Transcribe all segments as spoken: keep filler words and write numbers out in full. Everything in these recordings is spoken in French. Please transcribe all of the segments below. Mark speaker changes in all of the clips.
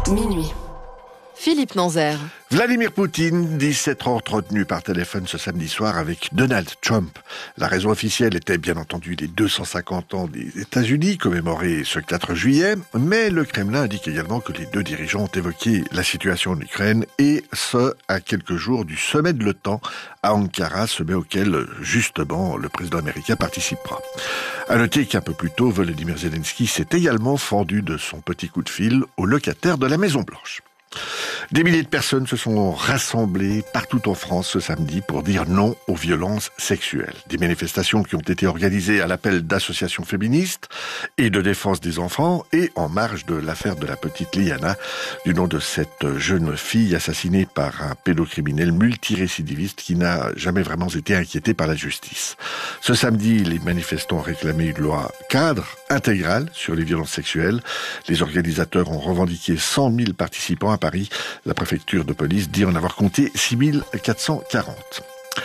Speaker 1: Minuit. Philippe Nanzer.
Speaker 2: Vladimir Poutine dit s'être entretenu par téléphone ce samedi soir avec Donald Trump. La raison officielle était bien entendu les deux cent cinquante ans des États-Unis, commémorés ce quatre juillet, mais le Kremlin indique également que les deux dirigeants ont évoqué la situation en Ukraine, et ce, à quelques jours du sommet de l'OTAN à Ankara, sommet auquel, justement, le président américain participera. À noter qu'un peu plus tôt, Volodymyr Zelensky s'est également fendu de son petit coup de fil au locataire de la Maison-Blanche. Des milliers de personnes se sont rassemblées partout en France ce samedi pour dire non aux violences sexuelles. Des manifestations qui ont été organisées à l'appel d'associations féministes et de défense des enfants, et en marge de l'affaire de la petite Liana, du nom de cette jeune fille assassinée par un pédocriminel multirécidiviste qui n'a jamais vraiment été inquiété par la justice. Ce samedi, les manifestants ont réclamé une loi cadre intégrale sur les violences sexuelles. Les organisateurs ont revendiqué cent mille participants à Paris. La préfecture de police dit en avoir compté six mille quatre cent quarante.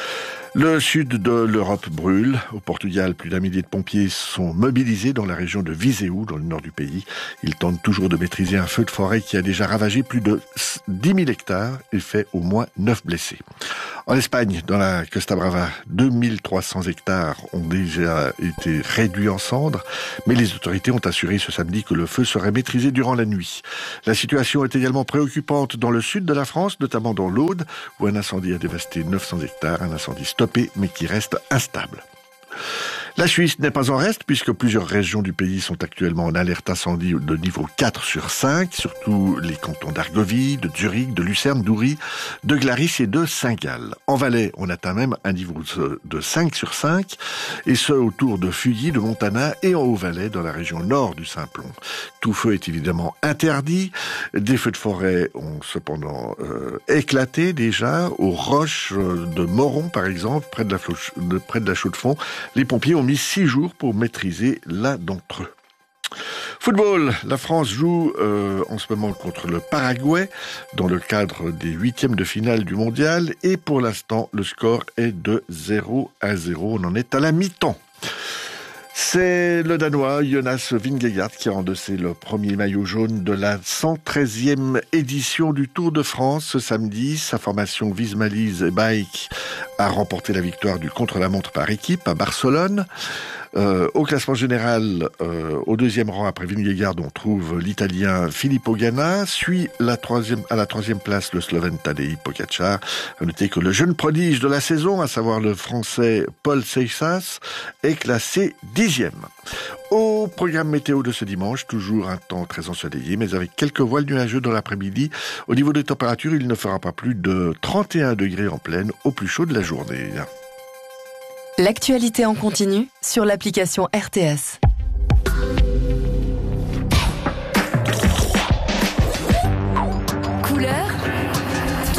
Speaker 2: Le sud de l'Europe brûle. Au Portugal, plus d'un millier de pompiers sont mobilisés dans la région de Viseu, dans le nord du pays. Ils tentent toujours de maîtriser un feu de forêt qui a déjà ravagé plus de dix mille hectares et fait au moins neuf blessés. En Espagne, dans la Costa Brava, deux mille trois cents hectares ont déjà été réduits en cendres, mais les autorités ont assuré ce samedi que le feu serait maîtrisé durant la nuit. La situation est également préoccupante dans le sud de la France, notamment dans l'Aude, où un incendie a dévasté neuf cents hectares, un incendie stoppé, mais qui reste instable. La Suisse n'est pas en reste, puisque plusieurs régions du pays sont actuellement en alerte incendie de niveau quatre sur cinq, surtout les cantons d'Argovie, de Zurich, de Lucerne, d'Uri, de Glaris et de Saint-Gall. En Valais, on atteint même un niveau de cinq sur cinq, et ce autour de Fuilly, de Montana et en Haut-Valais, dans la région nord du Simplon. Tout feu est évidemment interdit. Des feux de forêt ont cependant euh, éclaté déjà, aux roches de Moron par exemple, près de la, Flo- de, près de la Chaux-de-Fonds. Les pompiers ont mis six jours pour maîtriser l'un d'entre eux. Football, la France joue euh, en ce moment contre le Paraguay dans le cadre des huitièmes de finale du mondial, et pour l'instant le score est de zéro à zéro. On en est à la mi-temps. C'est le Danois Jonas Vingegaard qui a endossé le premier maillot jaune de la cent treizième édition du Tour de France ce samedi. Sa formation Visma-Lease Bike a remporté la victoire du contre-la-montre par équipe à Barcelone. Euh, au classement général, euh, au deuxième rang après Vingegaard, on trouve l'Italien Filippo Ganna, suit la troisième, à la troisième place le Slovène Tadej Pogačar. À noter que le jeune prodige de la saison, à savoir le Français Paul Seixas, est classé dixième. Au programme météo de ce dimanche, toujours un temps très ensoleillé, mais avec quelques voiles nuageux dans l'après-midi. Au niveau des températures, il ne fera pas plus de trente et un degrés en pleine au plus chaud de la journée.
Speaker 1: L'actualité en continu sur l'application R T S.